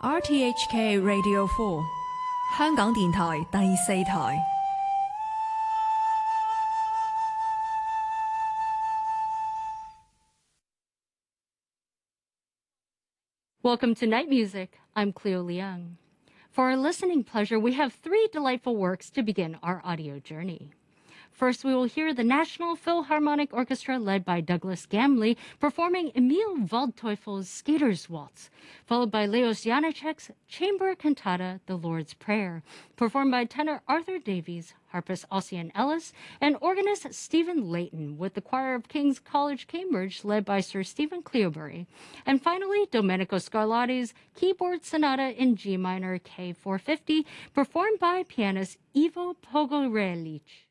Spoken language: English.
RTHK Radio 4香港電台第4台。 Welcome to Night Music. I'm Cleo Liang. For our listening pleasure, we have 3 delightful works to begin our audio journey. First, we will hear the National Philharmonic Orchestra led by Douglas Gamley performing Emil Waldteufel's Skater's Waltz, followed by Leos Janáček's Chamber Cantata, The Lord's Prayer, performed by tenor Arthur Davies, harpist Ossian Ellis, and organist Stephen Layton with the Choir of King's College, Cambridge, led by Sir Stephen Cleobury. And finally, Domenico Scarlatti's Keyboard Sonata in G minor K450, performed by pianist Ivo Pogorelic.